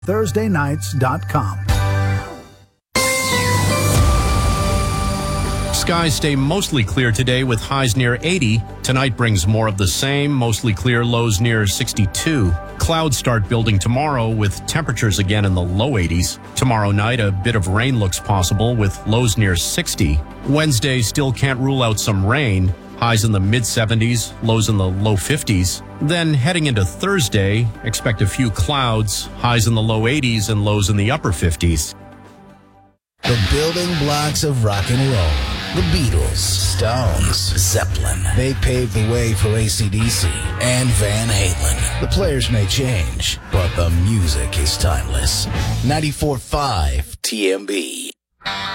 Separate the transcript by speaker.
Speaker 1: ThursdayNights.com.
Speaker 2: Skies stay mostly clear today with highs near 80. Tonight brings more of the same, mostly clear, lows near 62. Clouds start building tomorrow with temperatures again in the low 80s. Tomorrow night, a bit of rain looks possible with lows near 60. Wednesday still can't rule out some rain. Highs in the mid-70s, lows in the low 50s. Then heading into Thursday, expect a few clouds, highs in the low 80s and lows in the upper 50s.
Speaker 3: The building blocks of rock and roll. The Beatles, Stones, Zeppelin. They paved the way for AC/DC and Van Halen. The players may change, but the music is timeless. 94.5 TMB.